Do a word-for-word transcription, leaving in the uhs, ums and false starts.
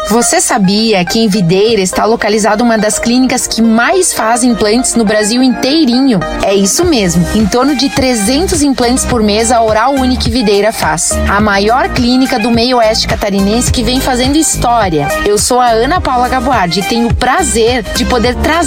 Você sabia que em Videira está localizada uma das clínicas que mais fazem implantes no Brasil inteirinho? É isso mesmo, em torno de trezentos implantes por mês a Oral Unique Videira faz. A maior clínica do meio oeste catarinense que vem fazendo história. Eu sou a Ana Paula Gaboardi e tenho o prazer de poder trazer